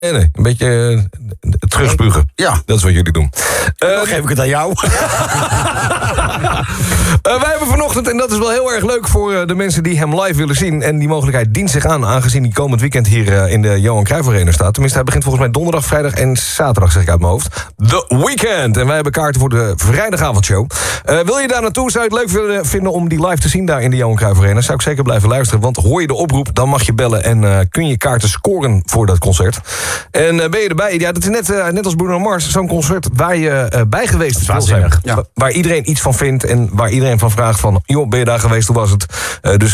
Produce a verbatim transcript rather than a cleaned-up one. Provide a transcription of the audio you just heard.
Nee, nee, een beetje uh, terugspugen. Ja. Dat is wat jullie doen. Uh, Dan geef ik het aan jou. uh, wij hebben vanochtend, en dat is wel heel erg leuk voor uh, de mensen die hem live willen zien. En die mogelijkheid dient zich aan, aangezien hij komend weekend hier uh, in de Johan Cruijff Arena staat. Tenminste, hij begint volgens mij donderdag, vrijdag en zaterdag, zeg ik uit mijn hoofd. The Weekend. En wij hebben kaarten voor de vrijdagavondshow. Uh, wil je daar naartoe? Zou je het leuk willen vinden om die live te zien daar in de Johan Cruijff Arena? Zou ik zeker blijven luisteren, want hoor je de oproep, dan mag je bellen en uh, kun je kaarten scoren voor dat concert. En uh, ben je erbij? Ja, dat is net, uh, net als Bruno Mars, zo'n concert waar je uh, bij geweest wil zijn. Ja. Waar iedereen iets van vindt en waar iedereen van vraagt van, joh, ben je daar geweest, hoe was het? Uh, dus